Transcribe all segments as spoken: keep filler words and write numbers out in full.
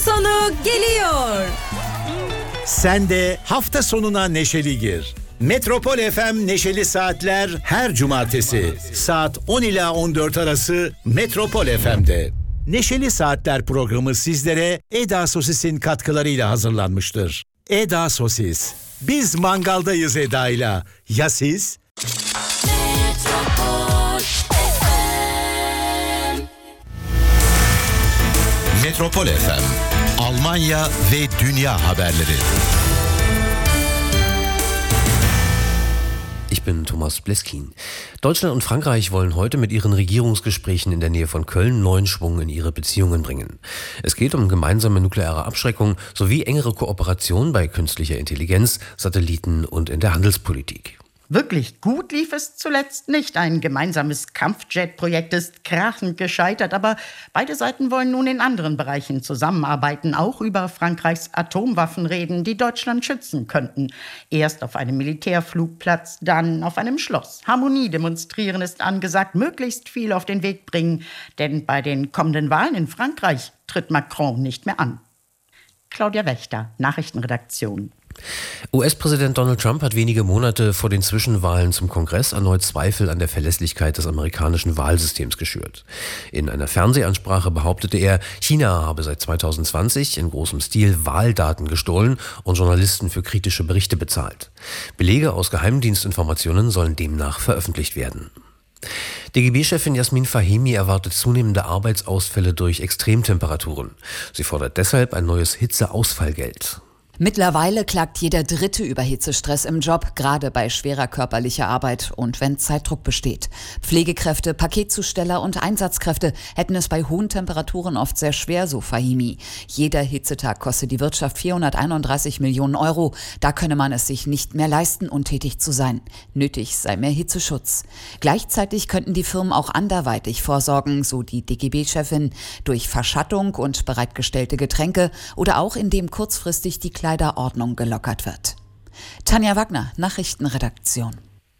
sonu geliyor. Sen de hafta sonuna neşeli gir. Metropol F M Neşeli Saatler her cumartesi saat on ila on dört arası Metropol F M'de. Neşeli Saatler programı sizlere Eda Sosis'in katkılarıyla hazırlanmıştır. Eda Sosis. Biz mangaldayız Eda'yla. Ya siz? Metropol F M. Metropol F M. Almanya ve dünya haberleri. Ich bin Thomas Bleskin. Deutschland und Frankreich wollen heute mit ihren Regierungsgesprächen in der Nähe von Köln neuen Schwung in ihre Beziehungen bringen. Es geht um gemeinsame nukleare Abschreckung sowie engere Kooperation bei künstlicher Intelligenz, Satelliten und in der Handelspolitik. Wirklich gut lief es zuletzt nicht. Ein gemeinsames Kampfjet-Projekt ist krachend gescheitert, aber beide Seiten wollen nun in anderen Bereichen zusammenarbeiten, auch über Frankreichs Atomwaffen reden, die Deutschland schützen könnten. Erst auf einem Militärflugplatz, dann auf einem Schloss. Harmonie demonstrieren ist angesagt, möglichst viel auf den Weg bringen, denn bei den kommenden Wahlen in Frankreich tritt Macron nicht mehr an. Claudia Wächter, Nachrichtenredaktion. U S-Präsident Donald Trump hat wenige Monate vor den Zwischenwahlen zum Kongress erneut Zweifel an der Verlässlichkeit des amerikanischen Wahlsystems geschürt. In einer Fernsehansprache behauptete er, China habe seit zwanzig zwanzig in großem Stil Wahldaten gestohlen und Journalisten für kritische Berichte bezahlt. Belege aus Geheimdienstinformationen sollen demnach veröffentlicht werden. D G B-Chefin Jasmin Fahimi erwartet zunehmende Arbeitsausfälle durch Extremtemperaturen. Sie fordert deshalb ein neues Hitzeausfallgeld. Mittlerweile klagt jeder Dritte über Hitzestress im Job, gerade bei schwerer körperlicher Arbeit und wenn Zeitdruck besteht. Pflegekräfte, Paketzusteller und Einsatzkräfte hätten es bei hohen Temperaturen oft sehr schwer, so Fahimi. Jeder Hitzetag kostet die Wirtschaft vierhunderteinunddreißig Millionen Euro. Da könne man es sich nicht mehr leisten, untätig zu sein. Nötig sei mehr Hitzeschutz. Gleichzeitig könnten die Firmen auch anderweitig vorsorgen, so die D G B-Chefin, durch Verschattung und bereitgestellte Getränke oder auch indem kurzfristig die Kleiderordnung gelockert wird. Tanja Wagner, Nachrichtenredaktion.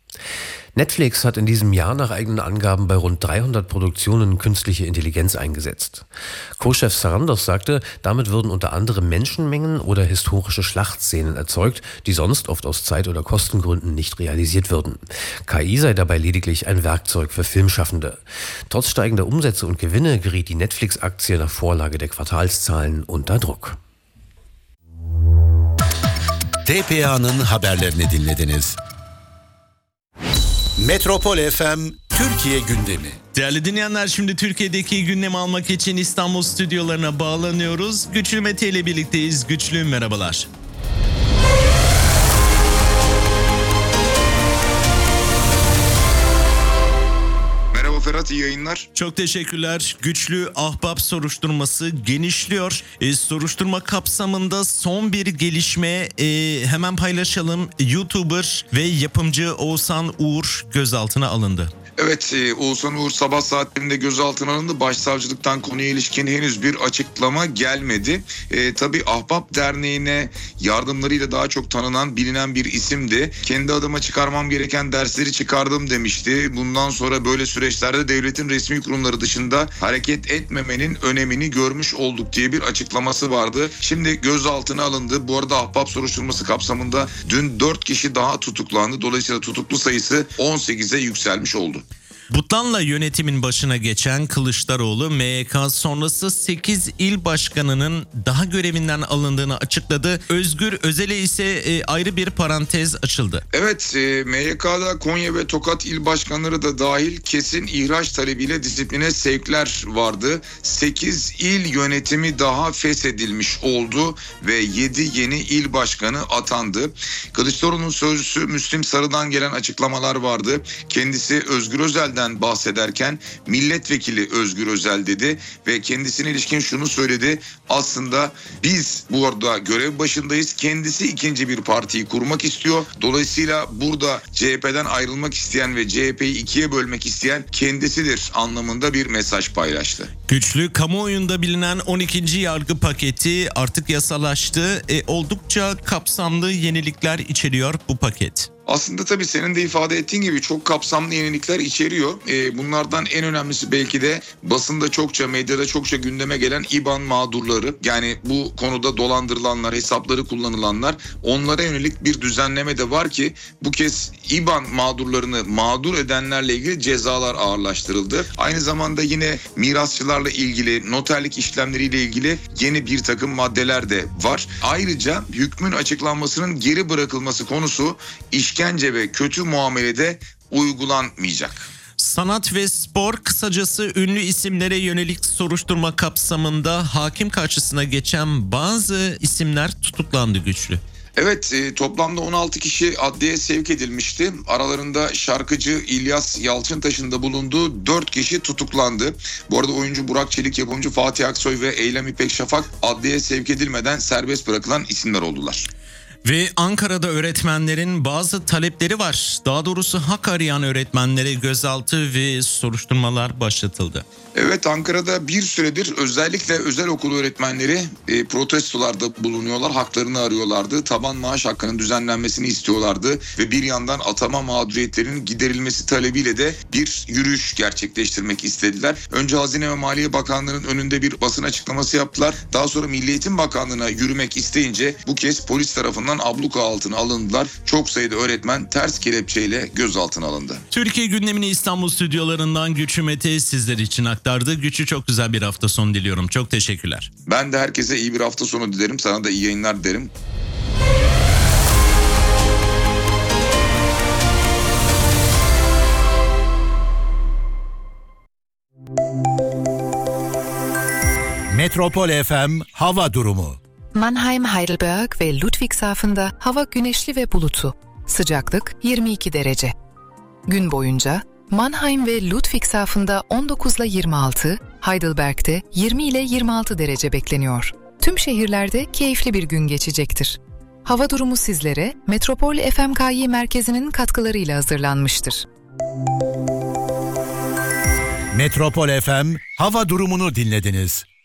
Netflix hat in diesem Jahr nach eigenen Angaben bei rund dreihundert Produktionen künstliche Intelligenz eingesetzt. Co-Chef Sarandos sagte, damit würden unter anderem Menschenmengen oder historische Schlachtszenen erzeugt, die sonst oft aus Zeit- oder Kostengründen nicht realisiert würden. K I sei dabei lediglich ein Werkzeug für Filmschaffende. Trotz steigender Umsätze und Gewinne geriet die Netflix-Aktie nach Vorlage der Quartalszahlen unter Druck. T P A'nın haberlerini dinlediniz. Metropol F M Türkiye gündemi. Değerli dinleyenler, şimdi Türkiye'deki gündemi almak için İstanbul stüdyolarına bağlanıyoruz. Güçlü Mete ile birlikteyiz. Güçlü, merhabalar. Ferhat, iyi yayınlar. Çok teşekkürler. Güçlü Ahbap soruşturması genişliyor. E, soruşturma kapsamında son bir gelişme e, hemen paylaşalım. YouTuber ve yapımcı Oğuzhan Uğur gözaltına alındı. Evet, e, Oğuzhan Uğur sabah saatlerinde gözaltına alındı. Başsavcılıktan konuya ilişkin henüz bir açıklama gelmedi. E, tabii Ahbap Derneği'ne yardımlarıyla daha çok tanınan, bilinen bir isimdi. Kendi adıma çıkarmam gereken dersleri çıkardım demişti. Bundan sonra böyle süreçlerde devletin resmi kurumları dışında hareket etmemenin önemini görmüş olduk diye bir açıklaması vardı. Şimdi gözaltına alındı. Bu arada Ahbap soruşturması kapsamında dün dört kişi daha tutuklandı. Dolayısıyla tutuklu sayısı on sekize yükselmiş oldu. Butlan'la yönetimin başına geçen Kılıçdaroğlu, M Y K sonrası sekiz il başkanının daha görevinden alındığını açıkladı. Özgür Özel'e ise e, ayrı bir parantez açıldı. Evet, e, M Y K'da Konya ve Tokat il başkanları da dahil kesin ihraç talebiyle disipline sevkler vardı. sekiz il yönetimi daha feshedilmiş oldu ve yedi yeni il başkanı atandı. Kılıçdaroğlu'nun sözcüsü Müslim Sarı'dan gelen açıklamalar vardı. Kendisi Özgür Özel'den bahsederken milletvekili Özgür Özel dedi ve kendisine ilişkin şunu söyledi. Aslında biz bu arada görev başındayız. Kendisi ikinci bir partiyi kurmak istiyor. Dolayısıyla burada C H P'den ayrılmak isteyen ve C H P'yi ikiye bölmek isteyen kendisidir anlamında bir mesaj paylaştı. Güçlü, kamuoyunda bilinen on ikinci yargı paketi artık yasalaştı. E, oldukça kapsamlı yenilikler içeriyor bu paket. Aslında tabii senin de ifade ettiğin gibi çok kapsamlı yenilikler içeriyor. Ee, bunlardan en önemlisi belki de basında çokça, medyada çokça gündeme gelen İBAN mağdurları. Yani bu konuda dolandırılanlar, hesapları kullanılanlar, onlara yönelik bir düzenleme de var ki bu kez İBAN mağdurlarını mağdur edenlerle ilgili cezalar ağırlaştırıldı. Aynı zamanda yine mirasçılarla ilgili, noterlik işlemleriyle ilgili yeni bir takım maddeler de var. Ayrıca hükmün açıklanmasının geri bırakılması konusu işkence ve kötü muamelede uygulanmayacak. Sanat ve spor, kısacası ünlü isimlere yönelik soruşturma kapsamında hakim karşısına geçen bazı isimler tutuklandı Güçlü. Evet, e, toplamda on altı kişi adliyeye sevk edilmişti. Aralarında şarkıcı İlyas Yalçıntaş'ın da bulunduğu dört kişi tutuklandı. Bu arada oyuncu Burak Çelik, yapımcı Fatih Aksoy ve Eylem İpek Şafak adliyeye sevk edilmeden serbest bırakılan isimler oldular. Ve Ankara'da öğretmenlerin bazı talepleri var. Daha doğrusu hak arayan öğretmenlere gözaltı ve soruşturmalar başlatıldı. Evet, Ankara'da bir süredir özellikle özel okul öğretmenleri e, protestolarda bulunuyorlar. Haklarını arıyorlardı. Taban maaş hakkının düzenlenmesini istiyorlardı. Ve bir yandan atama mağduriyetlerinin giderilmesi talebiyle de bir yürüyüş gerçekleştirmek istediler. Önce Hazine ve Maliye Bakanlığı'nın önünde bir basın açıklaması yaptılar. Daha sonra Milli Eğitim Bakanlığı'na yürümek isteyince bu kez polis tarafından abluka altına alındılar. Çok sayıda öğretmen ters kelepçeyle gözaltına alındı. Türkiye gündemini İstanbul stüdyolarından Güçlü Mete sizler için aktardı. Güçlü, çok güzel bir hafta sonu diliyorum. Çok teşekkürler. Ben de herkese iyi bir hafta sonu dilerim. Sana da iyi yayınlar dilerim. Metropol F M hava durumu. Mannheim, Heidelberg ve Ludwigshafen'da hava güneşli ve bulutlu. Sıcaklık yirmi iki derece. Gün boyunca Mannheim ve Ludwigshafen'da on dokuz ile yirmi altı, Heidelberg'de yirmi ile yirmi altı derece bekleniyor. Tüm şehirlerde keyifli bir gün geçecektir. Hava durumu sizlere Metropol F M K Y merkezinin katkılarıyla hazırlanmıştır. Metropol F M hava durumunu dinlediniz.